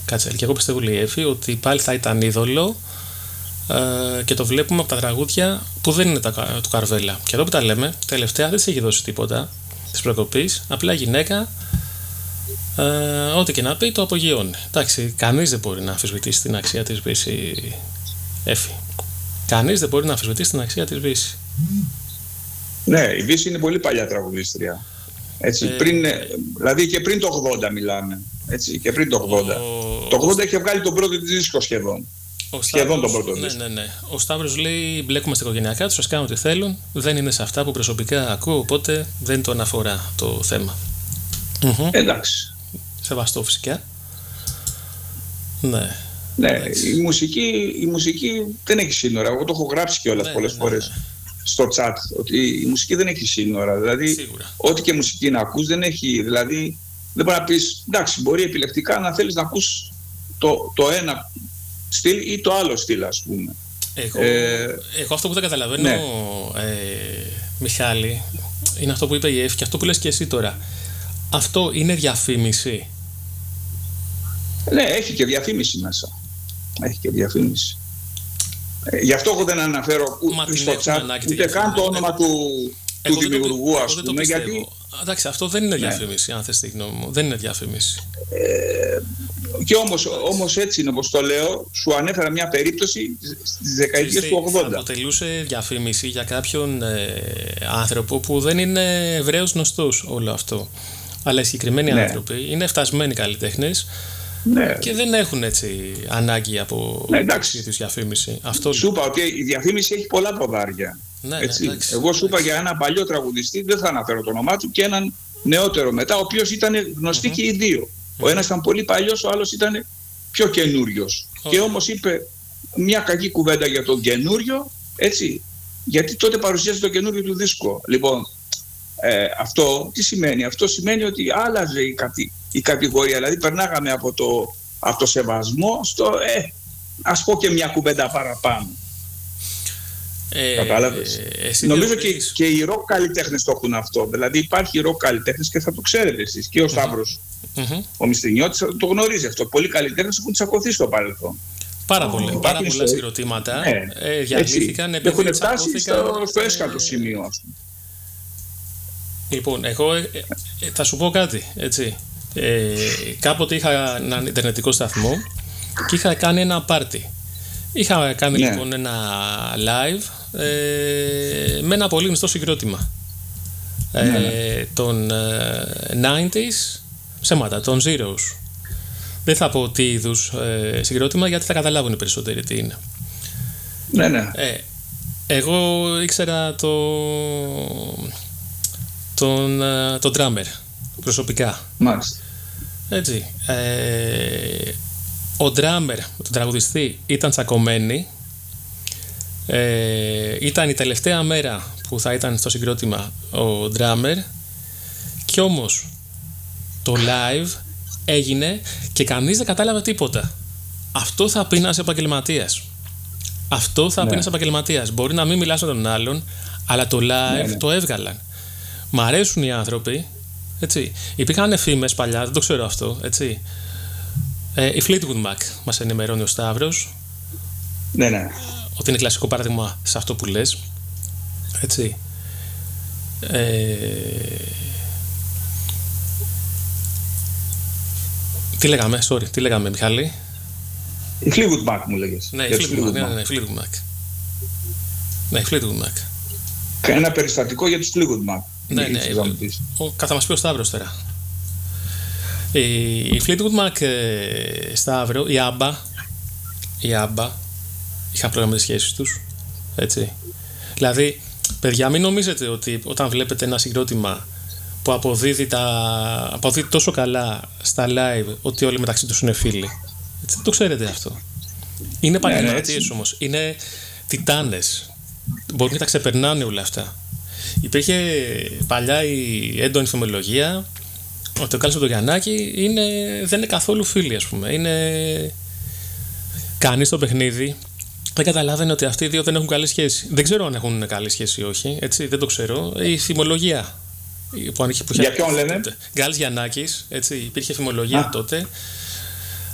Κατσέλη. Και εγώ πιστεύω, λέει η Εφη, ότι πάλι θα ήταν είδωλο και το βλέπουμε από τα τραγούδια που δεν είναι του Καρβέλα. Και εδώ που τα λέμε, τελευταία δεν της έχει δώσει τίποτα της προκοπής. Απλά η γυναίκα, ό,τι και να πει, το απογειώνει. Εντάξει, κανείς δεν μπορεί να αμφισβητήσει την αξία της Βύση, Εφη. Κανείς δεν μπορεί να αμφισβητήσει την αξία της Βύση. Ναι, η Βύση είναι πολύ παλιά τραγουδίστρια. Έτσι, δηλαδή και πριν το 80 μιλάμε. Έτσι, και πριν το 80. Το 80 είχε βγάλει τον πρώτο της δίσκο σχεδόν. Σχεδόν τον πρώτο δίσκο. Ναι. Ο Σταύρος λέει: μπλέκουμε στα οικογενειακά τους, ας κάνουν ό,τι θέλουν. Δεν είναι σε αυτά που προσωπικά ακούω, οπότε δεν τον αφορά το θέμα. Εντάξει. Σεβαστό φυσικά. Ναι. Ναι, η μουσική δεν έχει σύνορα. Εγώ το έχω γράψει κιόλας πολλές φορές στο chat, ότι η μουσική δεν έχει σύνορα. Δηλαδή, σίγουρα. Ό,τι και μουσική να ακούς δεν έχει. Δηλαδή, δεν μπορεί να πεις, εντάξει, μπορεί επιλεκτικά να θέλεις να ακούς το ένα στυλ ή το άλλο στυλ, ας πούμε. Εγώ αυτό που δεν καταλαβαίνω, Μιχάλη, είναι αυτό που είπε η Εφη και αυτό που λες και εσύ τώρα. Αυτό είναι διαφήμιση? Ναι, έχει και διαφήμιση μέσα. Έχει και διαφήμιση. Γι' αυτό εγώ δεν αναφέρω ούτε στο chat, ούτε καν το όνομα του δημιουργού, ας πούμε. Γιατί... Εντάξει, αυτό δεν είναι διαφήμιση, αν θες τη γνώμη μου. Δεν είναι διαφήμιση. Και όμως έτσι είναι, όπως το λέω, σου ανέφερα μια περίπτωση στις δεκαετίες του 80. Θα αποτελούσε διαφήμιση για κάποιον άνθρωπο που δεν είναι Εβραίος γνωστός όλο αυτό. Αλλά οι συγκεκριμένοι άνθρωποι είναι φτασμένοι καλλιτέχνες. Ναι. Και δεν έχουν έτσι ανάγκη από τους διαφήμιση. Σου είπα ότι η διαφήμιση έχει πολλά ποδάρια. Ναι, εγώ σου είπα για ένα παλιό τραγουδιστή, δεν θα αναφέρω το όνομά του, και έναν νεότερο μετά, ο οποίος ήταν γνωστοί και οι δύο. Ο ένας ήταν πολύ παλιός, ο άλλος ήταν πιο καινούριος. Και όμως είπε μια κακή κουβέντα για τον καινούριο, έτσι, γιατί τότε παρουσίασε το καινούριο του δίσκο. Λοιπόν, αυτό τι σημαίνει? Αυτό σημαίνει ότι άλλαζε η κατηγορία, δηλαδή περνάγαμε από το σεβασμό στο ας πω και μια κουβέντα παραπάνω. Κατάλαβες? Νομίζω και οι ροκ καλλιτέχνες το έχουν αυτό. Δηλαδή υπάρχει ροκ καλλιτέχνες και θα το ξέρετε εσείς, και ο Σταύρος ο Μυστρινιώτης το γνωρίζει αυτό. Πολλοί καλλιτέχνες έχουν τσακωθεί στο παρελθόν. Πάρα πολλά συγκροτήματα διαλύθηκαν επειδή έχουν φτάσει στο έσχατο σημείο, ας πούμε. Λοιπόν, εγώ θα σου πω κάτι, έτσι. Κάποτε είχα έναν ιντερνετικό σταθμό και είχα κάνει ένα πάρτι. Είχα κάνει λοιπόν ένα live με ένα πολύ γνωστό συγκρότημα των 90s, ψέματα, των Zeros. Δεν θα πω τι είδους συγκρότημα, γιατί θα καταλάβουν οι περισσότεροι τι είναι. Εγώ ήξερα τον drummer προσωπικά. Μάλιστα. Έτσι. Ο drummer, τον τραγουδιστή, ήταν τσακωμένοι. Ήταν η τελευταία μέρα που θα ήταν στο συγκρότημα ο drummer, και όμως το live έγινε και κανείς δεν κατάλαβε τίποτα. Αυτό θα πει ένας επαγγελματίας. Αυτό θα πει ένας επαγγελματίας. Μπορεί να μην μιλάς με τον άλλον, αλλά το live το έβγαλαν. Μ' αρέσουν οι άνθρωποι, έτσι. Υπήρχαν φήμες παλιά, δεν το ξέρω αυτό, έτσι. Η Fleetwood Mac μας ενημερώνει ο Σταύρος. Ότι είναι κλασικό παράδειγμα σε αυτό που λες, έτσι. Τι λέγαμε, Μιχάλη? Η Fleetwood Mac μου λέγες. Ναι, η Fleetwood Mac. Ναι, η Fleetwood Mac. Ένα περιστατικό για τους Fleetwood Mac. Ναι, θα μας πει ο Σταύρος τώρα. Η Fleetwood Mac, Σταύρο, η ABBA είχαν πρόβλημα με τις σχέσεις τους, έτσι. Δηλαδή, παιδιά, μην νομίζετε ότι όταν βλέπετε ένα συγκρότημα που αποδίδει τόσο καλά στα live, ότι όλοι μεταξύ τους είναι φίλοι. Έτσι, δεν το ξέρετε αυτό. Είναι επαγγελματίες όμως, είναι τιτάνες. Μπορούν και τα ξεπερνάνε όλα αυτά. Υπήρχε παλιά η έντονη φημολογία ότι ο Κάλλης με τον Γιαννάκη δεν είναι καθόλου φίλοι, ας πούμε. Κανείς στο παιχνίδι δεν καταλάβαινε ότι αυτοί οι δύο δεν έχουν καλή σχέση. Δεν ξέρω αν έχουν καλή σχέση ή όχι, έτσι, δεν το ξέρω. Η φημολογία που για ποιον λένε? Γκάλης Γιαννάκης, έτσι, υπήρχε φημολογία τότε